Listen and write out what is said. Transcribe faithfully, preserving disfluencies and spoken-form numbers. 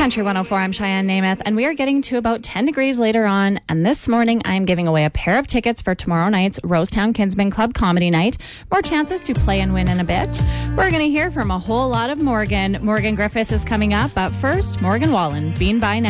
Country one oh four, I'm Cheyenne Namath, and we are getting to about ten degrees later on. And this morning, I'm giving away a pair of tickets for tomorrow night's Rosetown Kinsman Club Comedy Night. More chances to play and win in a bit. We're going to hear from a whole lot of Morgan. Morgan Griffiths is coming up, but first, Morgan Wallen, Bean by Now.